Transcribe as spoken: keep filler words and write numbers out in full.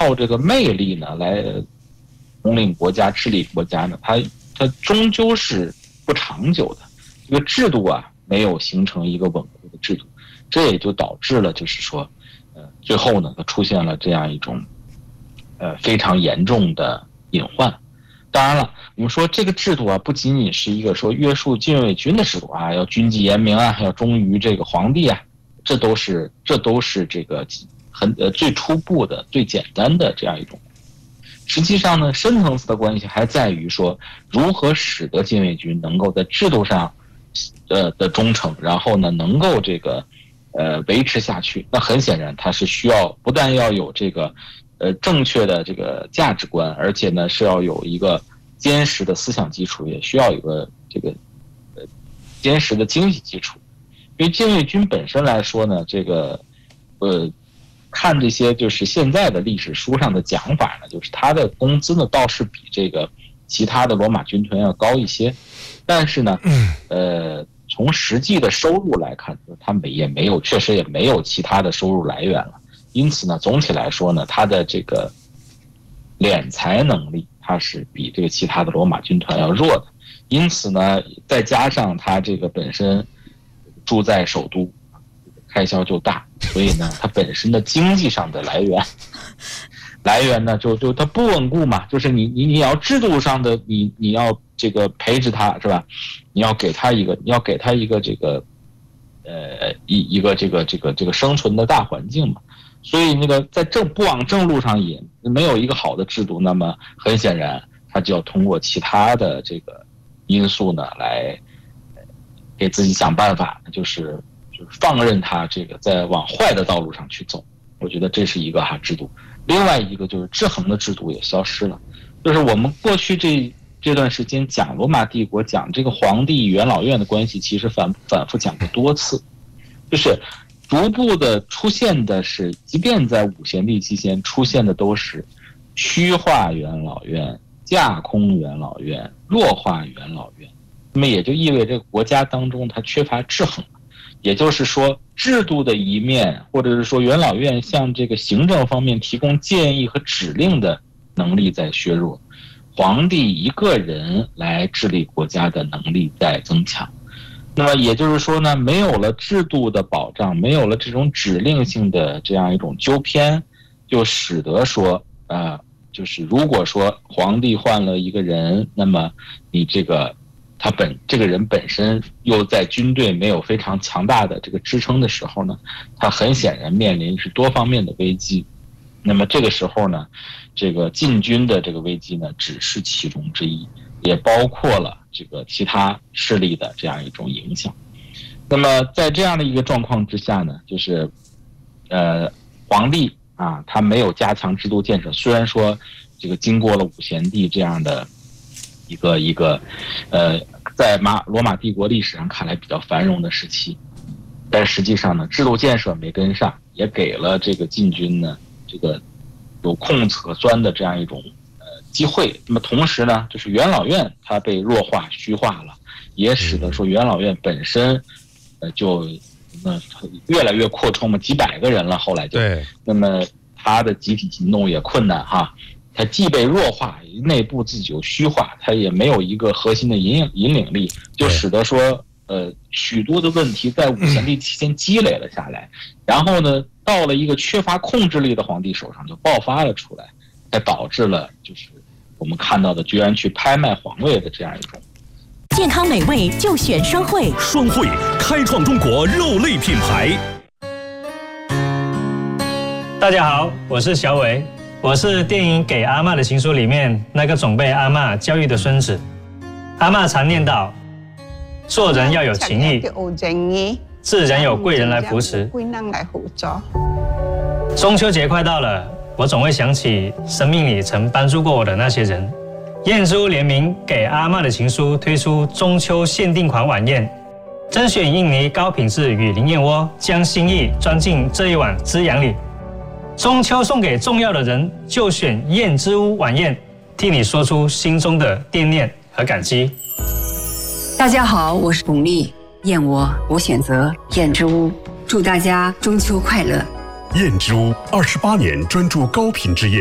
靠这个魅力呢来统领国家、治理国家呢，它它终究是不长久的。这个制度啊，没有形成一个稳固的制度，这也就导致了，就是说，呃，最后呢，它出现了这样一种，呃，非常严重的隐患。当然了，我们说这个制度啊，不仅仅是一个说约束禁卫军的制度啊，要军纪严明啊，要忠于这个皇帝啊，这都是这都是这个很呃最初步的、最简单的这样一种。实际上呢，深层次的关系还在于说，如何使得禁卫军能够在制度上，呃的忠诚，然后呢，能够这个呃维持下去。那很显然，它是需要不但要有这个。呃，正确的这个价值观，而且呢是要有一个坚实的思想基础，也需要有个这个呃坚实的经济基础。因为禁卫军本身来说呢，这个呃看这些就是现在的历史书上的讲法呢，就是他的工资呢倒是比这个其他的罗马军团要高一些，但是呢，呃，从实际的收入来看，他们也没有，确实也没有其他的收入来源了。因此呢，总体来说呢，他的这个敛财能力，它是比这个其他的罗马军团要弱的。因此呢，再加上他这个本身住在首都，开销就大，所以呢，它本身的经济上的来源，来源呢就就它不稳固嘛，就是你你你要制度上的你你要这个培植它是吧？你要给他一个你要给他一个这个呃一一个这个这个这个生存的大环境嘛。所以那个在正不往正路上引，没有一个好的制度，那么很显然，他就要通过其他的这个因素呢，来给自己想办法，就是就是放任他这个在往坏的道路上去走。我觉得这是一个哈制度。另外一个就是制衡的制度也消失了，就是我们过去这这段时间讲罗马帝国，讲这个皇帝与元老院的关系，其实反反复讲过多次，就是。逐步的出现的是，即便在五贤帝期间出现的都是虚化元老院、架空元老院、弱化元老院，那么也就意味着这个国家当中它缺乏制衡，也就是说制度的一面，或者是说元老院向这个行政方面提供建议和指令的能力在削弱，皇帝一个人来治理国家的能力在增强。那么也就是说呢，没有了制度的保障，没有了这种指令性的这样一种纠偏，就使得说，呃，就是如果说皇帝换了一个人，那么你这个他本这个人本身又在军队没有非常强大的这个支撑的时候呢，他很显然面临是多方面的危机。那么这个时候呢，这个禁军的这个危机呢，只是其中之一。也包括了这个其他势力的这样一种影响。那么在这样的一个状况之下呢，就是呃皇帝啊，他没有加强制度建设，虽然说这个经过了五贤帝这样的一个一个呃在马罗马帝国历史上看来比较繁荣的时期，但实际上呢，制度建设没跟上，也给了这个禁军呢这个有空子可钻的这样一种机会。那么同时呢，就是元老院它被弱化虚化了，也使得说元老院本身呃就那越来越扩充嘛，几百个人了，后来就对，那么它的集体行动也困难哈，它既被弱化，内部自己又虚化，它也没有一个核心的引领引领力，就使得说呃许多的问题在五贤帝期间积累了下来，然后呢到了一个缺乏控制力的皇帝手上就爆发了出来，才导致了就是我们看到的居然去拍卖皇位的这样一种。 健康美味就选双汇， 双汇开创中国肉类品牌。 大家好，我是小伟，我是电影《给阿嬷的情书》里面那个总被阿嬷教育的孙子。阿嬷常念叨，做人要有情义，自然有贵人来扶持。中秋节快到了，我总会想起生命里曾帮助过我的那些人。燕之屋联名《给阿嬷的情书》推出中秋限定款晚宴，甄选印尼高品质雨林燕窝，将心意装进这一碗滋养里。中秋送给重要的人，就选燕之屋晚宴，替你说出心中的惦念和感激。 大家好，我是巩俐，燕窝我选择燕之屋，祝大家中秋快乐。 燕之屋二十八年专注高品质燕。